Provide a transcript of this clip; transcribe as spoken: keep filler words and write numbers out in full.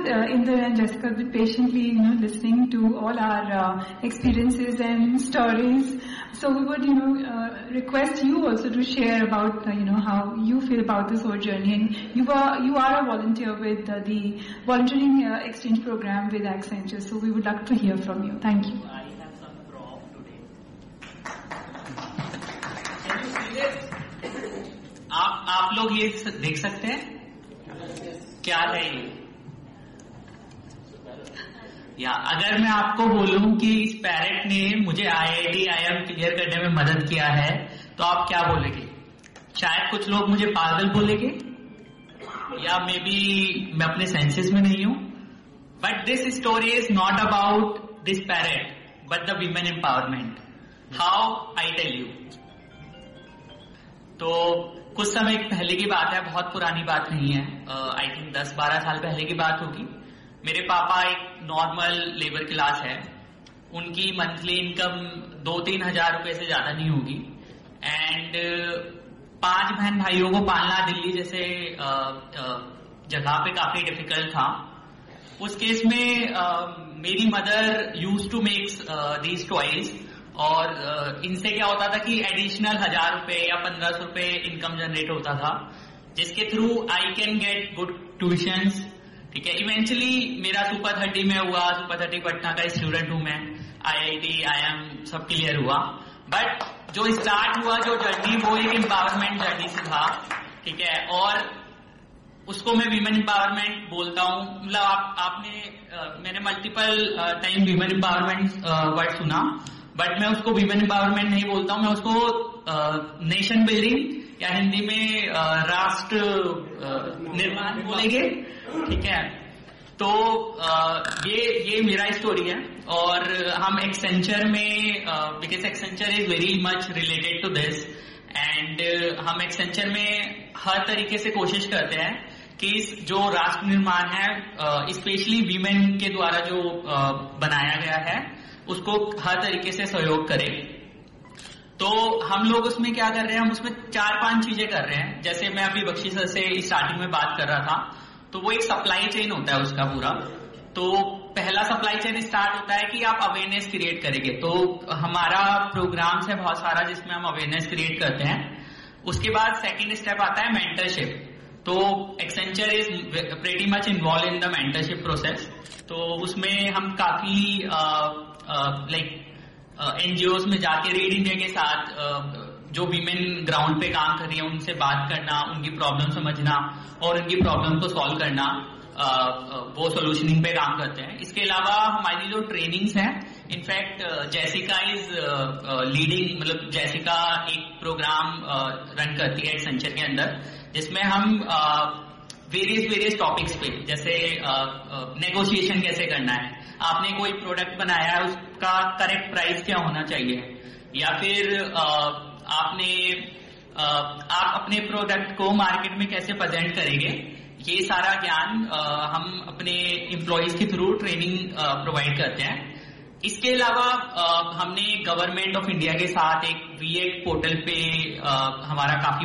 uh, Inder and Jessica have been patiently, you know, listening to all our uh, experiences and stories. So we would, you know, uh, request you also to share about, uh, you know, how you feel about this whole journey. And you are you are a volunteer with uh, the volunteering uh, exchange program with Accenture. So we would like to hear from you. Thank you. I have some prop today. Can you see this? आप आप लोग ये देख सकते हैं क्या है ये? या अगर मैं आपको बोलूं कि इस पैरेट ने मुझे आईआईटी आईएम क्लियर करने में मदद किया है, तो आप क्या बोलेंगे? शायद कुछ लोग मुझे पागल बोलेंगे, या मे बी मैं अपने सेंसेस में नहीं हूं. But this story is not about this parrot but the women empowerment. How I tell you. तो कुछ समय पहले की बात है, बहुत पुरानी बात नहीं है. आई थिंक दस बारह साल पहले की बात होगी. मेरे पापा एक नॉर्मल लेबर क्लास है. उनकी मंथली इनकम दो तीन हजार रुपए से ज्यादा नहीं होगी. एंड पांच बहन भाइयों को पालना दिल्ली जैसे जगह पे काफी डिफिकल्ट था. उस केस में uh, मेरी mother use to makes these toys. और uh, इनसे क्या होता था कि एडिशनल हजार रुपए या पंद्रह सौ रुपए इनकम जनरेट होता था, जिसके through I can get good tuitions. ठीक है. इवेंचुअली मेरा सुपर थर्टी में हुआ. सुपर थर्टी पटना का स्टूडेंट हूं मैं. आईआईटी आईएम सब क्लियर हुआ. बट जो स्टार्ट हुआ जो जर्नी वो एक एम्पावरमेंट जर्नी से था. ठीक है. और उसको मैं वीमेन एम्पावरमेंट बोलता हूं. मतलब आप, आपने uh, मैंने multiple time women empowerment word सुना, बट मैं उसको वीमेन एम्पावरमेंट नहीं बोलता हूं. मैं उसको नेशन बिल्डिंग या हिंदी में uh, राष्ट्र uh, निर्माण बोलेंगे. ठीक है. तो uh, ये ये मेरा स्टोरी है. और हम एक्सेंचर में, because Accenture is very much related to this, and हम एक्सेंचर में हर तरीके से कोशिश करते हैं कि जो राष्ट्र निर्माण है स्पेशली वीमेन के द्वारा जो uh, बनाया गया है उसको हर तरीके से सहयोग करें. तो हम लोग उसमें क्या कर रहे हैं, हम उसमें चार पांच चीजें कर रहे हैं. जैसे मैं अभी बख्शी सर से स्टार्टिंग में बात कर रहा था, तो वो एक सप्लाई चेन होता है उसका पूरा. तो पहला सप्लाई चेन स्टार्ट होता है कि आप अवेयरनेस क्रिएट करेंगे. तो हमारा प्रोग्राम्स है बहुत सारा जिसमें हम अवेयरनेस क्रिएट करते हैं. उसके बाद सेकेंड स्टेप आता है मेंटरशिप. तो Accenture is pretty much involve in the mentorship process. तो उसमें हम काफी लाइक एनजीओज में जाके रीड इंडिया के साथ uh, जो वीमेन ग्राउंड पे काम कर रही है उनसे बात करना, उनकी प्रॉब्लम समझना और उनकी प्रॉब्लम को सॉल्व करना, uh, uh, वो सोल्यूशनिंग पे काम करते हैं. इसके अलावा हमारी जो ट्रेनिंग्स हैं, इनफैक्ट जैसिका इज लीडिंग, मतलब जैसिका एक प्रोग्राम रन करती है एक्सेंचर के अंदर, जिसमें हम वेरियस वेरियस टॉपिक्स पे, जैसे नेगोशिएशन uh, uh, कैसे करना है, आपने कोई प्रोडक्ट बनाया है उसका करेक्ट प्राइस क्या होना चाहिए, या फिर uh, आपने uh, आप अपने प्रोडक्ट को मार्केट में कैसे प्रेजेंट करेंगे. ये सारा ज्ञान uh, हम अपने एम्प्लॉइज के थ्रू ट्रेनिंग प्रोवाइड करते हैं. इसके अलावा uh, हमने गवर्नमेंट ऑफ इंडिया के साथ एक वी एट पोर्टल पे uh, हमारा काफी